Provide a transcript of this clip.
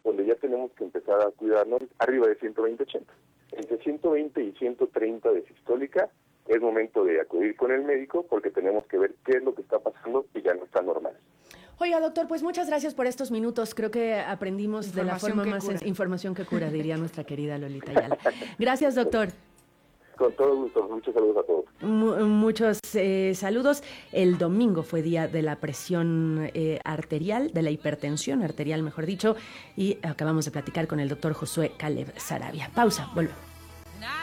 donde ya tenemos que empezar a cuidarnos arriba de 120/80. Entre 120 y 130 de sistólica es momento de acudir con el médico porque tenemos que ver qué es lo que está pasando y ya no está normal. Oiga, doctor, pues muchas gracias por estos minutos. Creo que aprendimos de la forma más información que cura, diría nuestra querida Lolita Ayala. Gracias, doctor. Con todo gusto, muchos saludos a todos. Muchos saludos. El domingo fue día de la presión arterial, de la hipertensión arterial, mejor dicho, y acabamos de platicar con el doctor Josué Caleb Saravia. Pausa, volvemos.